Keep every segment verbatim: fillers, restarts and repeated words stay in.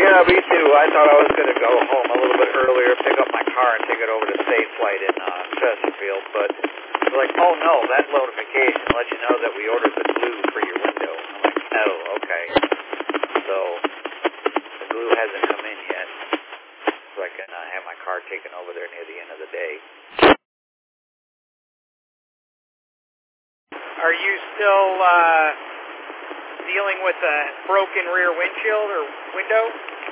Yeah, me too. I thought I was going to go home a little bit earlier, pick up my car, and take it over to Safe Flight in uh, Chesterfield. But they're like, oh no, that notification lets you know that we ordered the glue for your window. I'm like, oh, okay. So the glue hasn't come in yet, so I can uh, have my car taken over there near the end of the day. Are you still uh, dealing with a broken rear windshield or window?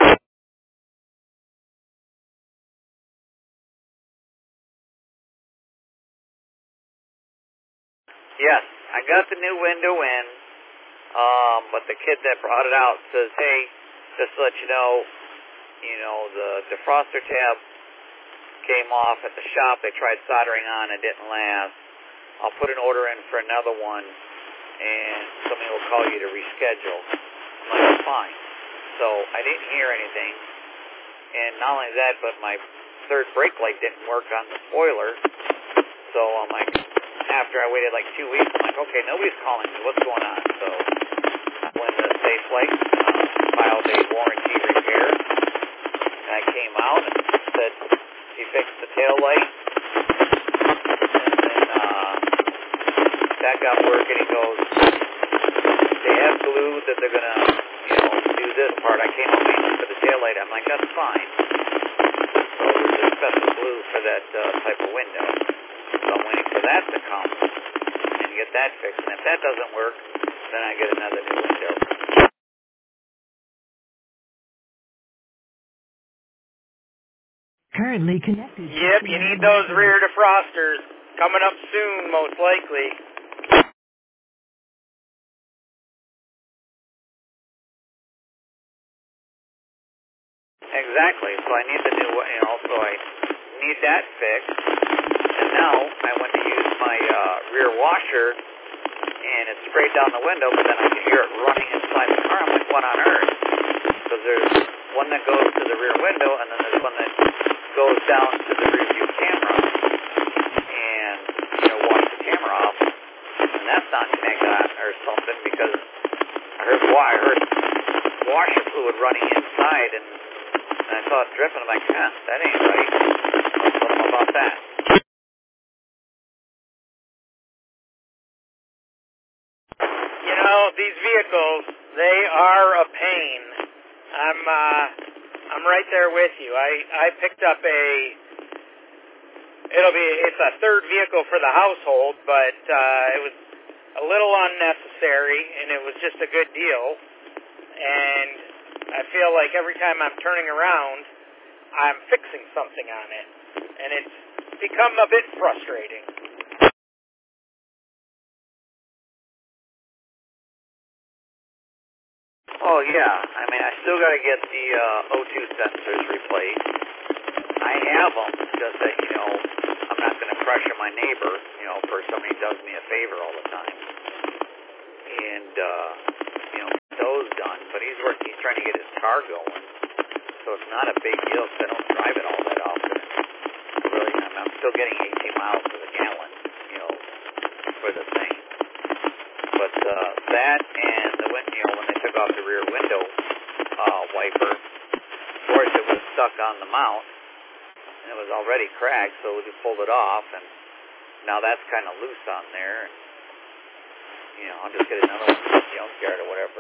Yes, I got the new window in, um, but the kid that brought it out says, hey, just to let you know, you know, the defroster tab came off at the shop. They tried soldering on, it didn't last. I'll put an order in for another one, and somebody will call you to reschedule. I'm like, fine. So I didn't hear anything, and not only that, but my third brake light didn't work on the spoiler. So I'm like, after I waited like two weeks, I'm like, okay, nobody's calling me. What's going on? So I went to Safe Flight, uh, filed a warranty repair, and I came out and said, he fixed the tail light, and then uh, that got working. He goes, they have glue that they're going to, you know, do this part. I came up mainly for the tail light. I'm like, that's fine. So there's a special glue for that uh, type of window. So I'm waiting for that to come and get that fixed. And if that doesn't work, then I get another new window. Currently connected. Yep, you need those rear defrosters. Coming up soon, most likely. Exactly. So I need the new, you know, so I need that fixed. And now I went to use my uh, rear washer, and it sprayed down the window, but then I could hear it running inside the car. I'm like, what on earth? Because there's one that goes to the rear window, and then there's one that goes down to the rear view camera, and, you know, wash the camera off. And that's not connected on or something, because I heard, well, I heard washer fluid running inside, and, and I saw it dripping. I'm like, huh, that ain't right. Something about that. You know, these vehicles, they are a pain. I'm, uh, I'm right there with you. I, I picked up a, it'll be, it's a third vehicle for the household, but, uh, it was a little unnecessary, and it was just a good deal. And I feel like every time I'm turning around, I'm fixing something on it. And it's become a bit frustrating. Oh, yeah. I mean, I still got to get the uh, O two sensors replaced. I have them, just that, you know, I'm not going to pressure my neighbor, you know, for somebody who does me a favor all the time. And, uh, you know, those done. But he's working, he's trying to get his car going. So it's not a big deal because I don't drive it all that often. Really, I'm, I'm still getting eighteen miles to the gallon, you know, for the thing. But uh, that and the wind, you know, when they took off the rear window uh, wiper, of course it was stuck on the mount, and it was already cracked, so we pulled it off, and now that's kind of loose on there. And, you know, I'll just get another one from the junkyard or whatever.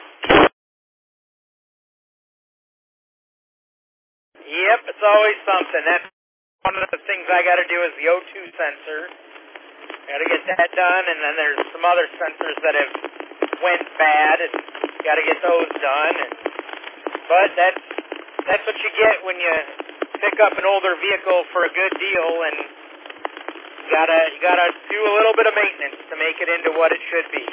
Yep, it's always something. That's one of the things I got to do is the O two sensor. Got to get that done, and then there's some other sensors that have went bad, and got to get those done. And, but that's that's what you get when you pick up an older vehicle for a good deal, and you gotta you gotta do a little bit of maintenance to make it into what it should be.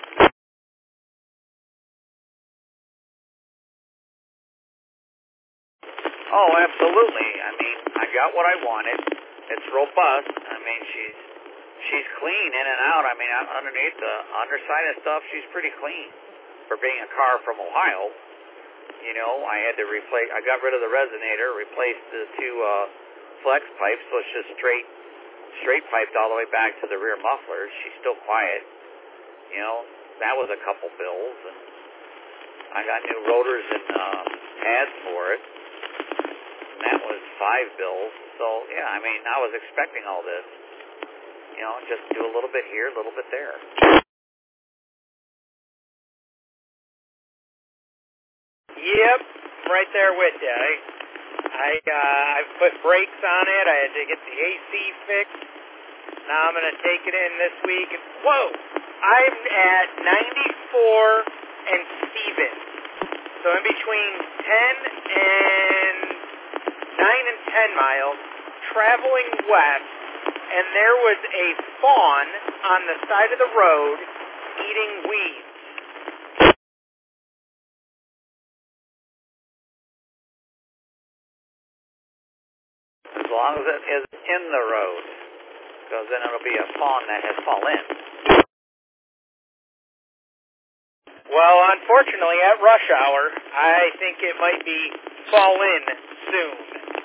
Oh, absolutely. I mean, I got what I wanted. It's robust. I mean, she's she's clean in and out. I mean, underneath the underside and stuff, she's pretty clean for being a car from Ohio. You know, I had to replace. I got rid of the resonator, replaced the two uh, flex pipes, so it's just straight straight piped all the way back to the rear muffler. She's still quiet. You know, that was a couple bills, and I got new rotors and uh, pads for it. And that was five bills. So, yeah, I mean, I was expecting all this. You know, just do a little bit here, a little bit there. Yep, right there with you. I, I, uh, I put brakes on it. I had to get the A C fixed. Now I'm going to take it in this week. And, whoa! I'm at ninety-four and Stevens. So in between ten and nine and ten miles, traveling west, and there was a fawn on the side of the road eating weeds. As long as it is in the road, because then it'll be a fawn that has fallen. Well, unfortunately, at rush hour, I think it might be fall in soon.